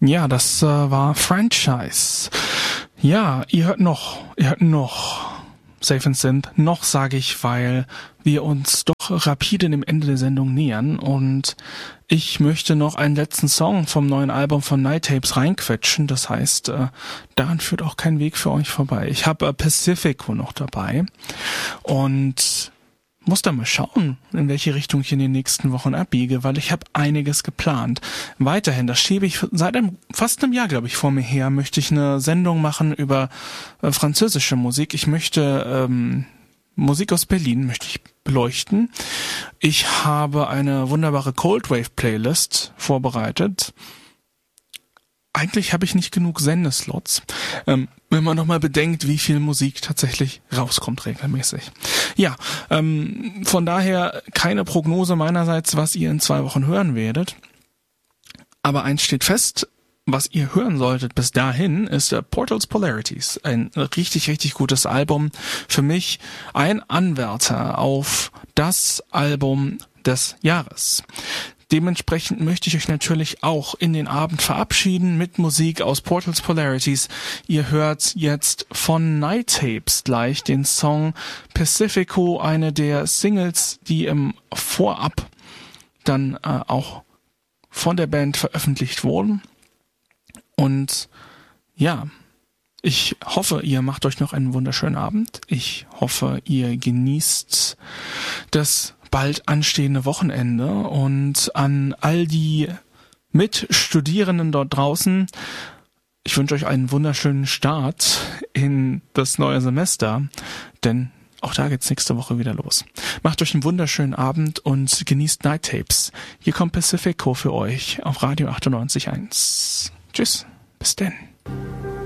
Ja, das war Franchise. Ja, ihr hört noch Safe and Synth, noch sage ich, weil wir uns doch rapide dem Ende der Sendung nähern und ich möchte noch einen letzten Song vom neuen Album von Night Tapes reinquetschen, das heißt, daran führt auch kein Weg für euch vorbei. Ich habe Pacifico noch dabei und muss da mal schauen, in welche Richtung ich in den nächsten Wochen abbiege, weil ich habe einiges geplant. Weiterhin, das schiebe ich seit fast einem Jahr, glaube ich, vor mir her, möchte ich eine Sendung machen über französische Musik. Ich möchte Musik aus Berlin möchte ich beleuchten. Ich habe eine wunderbare Cold Wave Playlist vorbereitet. Eigentlich habe ich nicht genug Sendeslots, wenn man nochmal bedenkt, wie viel Musik tatsächlich rauskommt regelmäßig. Ja, von daher keine Prognose meinerseits, was ihr in 2 Wochen hören werdet. Aber eins steht fest, was ihr hören solltet bis dahin, ist Portals Polarities. Ein richtig, richtig gutes Album. Für mich ein Anwärter auf das Album des Jahres. Dementsprechend möchte ich euch natürlich auch in den Abend verabschieden mit Musik aus Portals Polarities. Ihr hört jetzt von Night Tapes gleich den Song Pacifico, eine der Singles, die im Vorab dann auch von der Band veröffentlicht wurden. Und ja, ich hoffe, ihr macht euch noch einen wunderschönen Abend. Ich hoffe, ihr genießt das bald anstehende Wochenende und an all die Mitstudierenden dort draußen, ich wünsche euch einen wunderschönen Start in das neue Semester, denn auch da geht's nächste Woche wieder los. Macht euch einen wunderschönen Abend und genießt Night Tapes. Hier kommt Pacifico für euch auf Radio 98.1. Tschüss, bis denn.